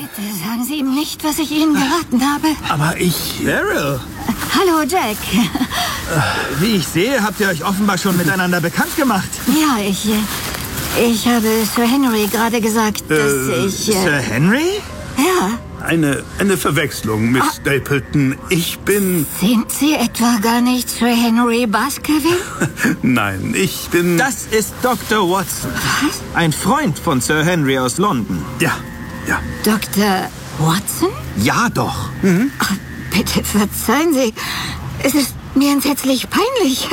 Bitte sagen Sie ihm nicht, was ich Ihnen geraten habe. Aber ich... Daryl, Hallo, Jack. wie ich sehe, habt ihr euch offenbar schon miteinander bekannt gemacht. Ja, ich habe Sir Henry gerade gesagt, dass ich... Sir Henry? Ja. Eine Verwechslung, Miss Stapleton. Ich bin... Sind Sie etwa gar nicht Sir Henry Baskerville? Nein, ich bin... Das ist Dr. Watson. Was? Ein Freund von Sir Henry aus London. Ja. Dr. Watson? Ja, doch. Ach, bitte verzeihen Sie. Es ist mir entsetzlich peinlich.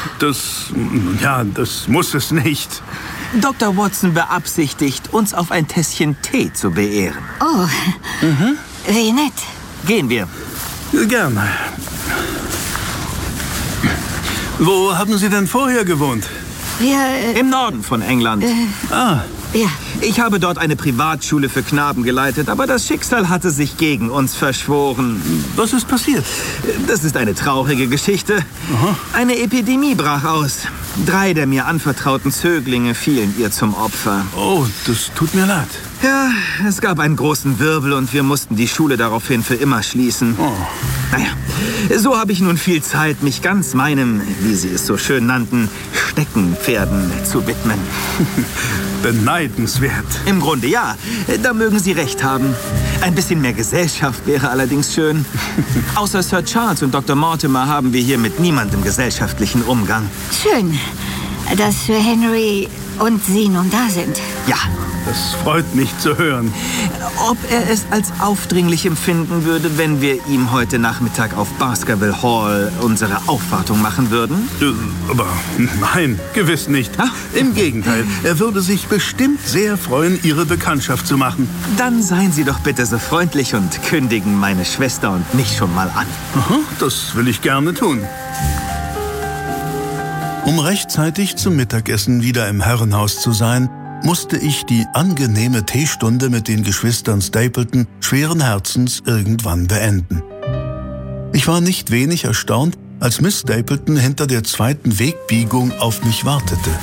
Das muss es nicht. Dr. Watson beabsichtigt, uns auf ein Tässchen Tee zu beehren. Oh, wie nett. Gehen wir. Gerne. Wo haben Sie denn vorher gewohnt? Wir, Im Norden von England. ja. Ich habe dort eine Privatschule für Knaben geleitet, aber das Schicksal hatte sich gegen uns verschworen. Was ist passiert? Das ist eine traurige Geschichte. Eine Epidemie brach aus. 3 der mir anvertrauten Zöglinge fielen ihr zum Opfer. Oh, das tut mir leid. Ja, es gab einen großen Wirbel und wir mussten die Schule daraufhin für immer schließen. Oh. Naja, so habe ich nun viel Zeit, mich ganz meinem, wie Sie es so schön nannten, Steckenpferden zu widmen. Beneidenswert. Im Grunde ja, da mögen Sie recht haben. Ein bisschen mehr Gesellschaft wäre allerdings schön. Außer Sir Charles und Dr. Mortimer haben wir hier mit niemandem gesellschaftlichen Umgang. Schön, dass Sir Henry und Sie nun da sind. Ja, Das freut mich zu hören. ob er es als aufdringlich empfinden würde, wenn wir ihm heute Nachmittag auf Baskerville Hall unsere Aufwartung machen würden? Aber nein, gewiss nicht. Ah. Im Gegenteil, er würde sich bestimmt sehr freuen, Ihre Bekanntschaft zu machen. Dann seien Sie doch bitte so freundlich und kündigen meine Schwester und mich schon mal an. Aha, das will ich gerne tun. Um rechtzeitig zum Mittagessen wieder im Herrenhaus zu sein, musste ich die angenehme Teestunde mit den Geschwistern Stapleton schweren Herzens irgendwann beenden. Ich war nicht wenig erstaunt, als Miss Stapleton hinter der zweiten Wegbiegung auf mich wartete.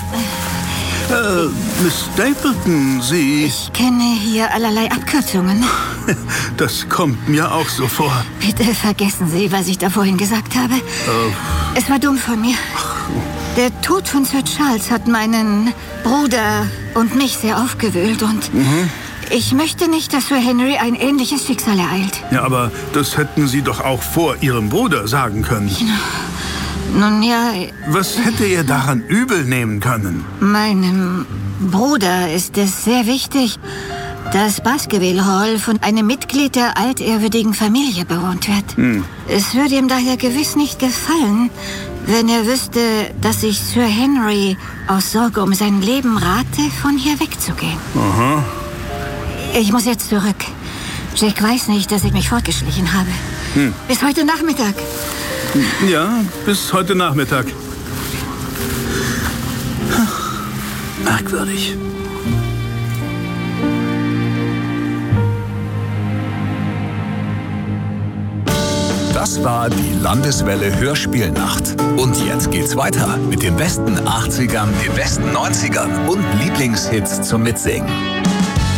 Miss Stapleton, Sie... Ich kenne hier allerlei Abkürzungen. Das kommt mir auch so vor. Bitte vergessen Sie, was ich da vorhin gesagt habe. Es war dumm von mir. Der Tod von Sir Charles hat meinen Bruder und mich sehr aufgewühlt und ich möchte nicht, dass Sir Henry ein ähnliches Schicksal ereilt. Ja, aber das hätten Sie doch auch vor Ihrem Bruder sagen können. Nun ja, Was hätte er daran übel nehmen können? meinem Bruder ist es sehr wichtig, dass Baskerville Hall von einem Mitglied der altehrwürdigen Familie bewohnt wird. Es würde ihm daher gewiss nicht gefallen, wenn er wüsste, dass ich Sir Henry aus Sorge um sein Leben rate, von hier wegzugehen. Aha. Ich muss jetzt zurück. Jack weiß nicht, dass ich mich fortgeschlichen habe. Bis heute Nachmittag. Ja, bis heute Nachmittag. Merkwürdig. Das war die Landeswelle Hörspielnacht. Und jetzt geht's weiter mit den besten 80ern, den besten 90ern und Lieblingshits zum Mitsingen.